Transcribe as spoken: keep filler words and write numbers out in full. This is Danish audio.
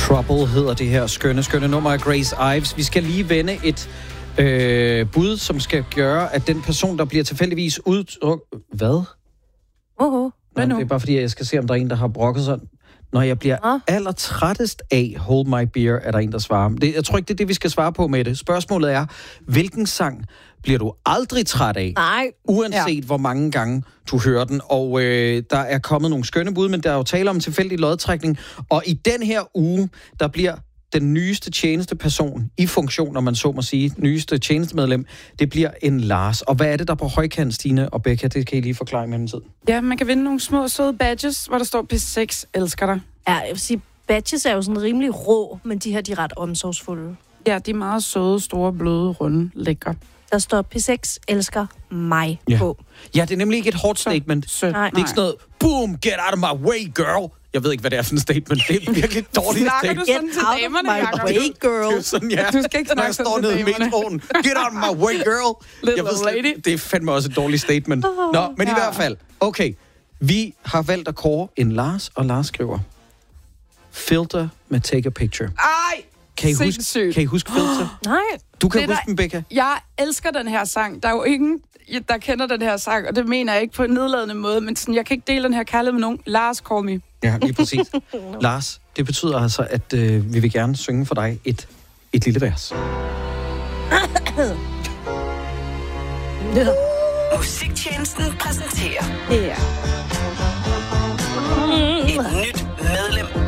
Trouble hedder det her skønne, skønne nummer af Grace Ives. Vi skal lige vende et øh, bud, som skal gøre, at den person, der bliver tilfældigvis ud... Oh, hvad? Oho. Nå, det er bare fordi, jeg skal se, om der er en, der har brokket sig. Når jeg bliver ah. allertrættest af Hold My Beer, er der en, der svarer. Det, jeg tror ikke, det er det, vi skal svare på med det. Spørgsmålet er, hvilken sang bliver du aldrig træt af? Nej. Uanset ja. hvor mange gange du hører den. Og øh, der er kommet nogle skønne bud, men der er jo tale om tilfældig lodtrækning. Og i den her uge, der bliver den nyeste tjenesteperson i funktion, når man så må sige, nyeste tjenestemedlem, det bliver en Lars. Og hvad er det, der er på højkant, Stine og Becca? Det kan I lige forklare i mellemtiden. Ja, man kan vinde nogle små søde badges, hvor der står P seks elsker dig. Ja, jeg vil sige, badges er jo sådan rimelig rå, men de her, de er ret omsorgsfulde. Ja, de er meget søde, store, bløde, runde, lækre. Der står P seks elsker mig ja. på. Ja, det er nemlig ikke et hårdt statement. Så, nej. Det er ikke sådan noget, boom, get out of my way, girl. Jeg ved ikke, hvad det er for en statement. Det er virkelig et dårligt snakker statement. du sådan til damerne, Jacob? Way, girl. Det er sådan, ja. Du skal ikke snakke sådan til damerne. Metroen. Get out of my way, girl. Little Jeg ved slet, lady. det er fandme også et dårligt statement. Nå, men ja. i hvert fald. Okay, vi har valgt at kåre en Lars, og Lars skriver, Filter med Take a Picture. Ej! Kan I huske, kan I huske Filter? Nej. Du kan Det huske der- den, Becca. Jeg elsker den her sang. Der er jo ingen, der kender den her sang, og det mener jeg ikke på en nedladende måde, men sådan, jeg kan ikke dele den her kærlighed med nogen. Lars, call me. Ja, lige præcis. Lars, det betyder altså, at øh, vi vil gerne synge for dig et, et lille vers. Musiktjenesten præsenterer Ja. et nyt medlem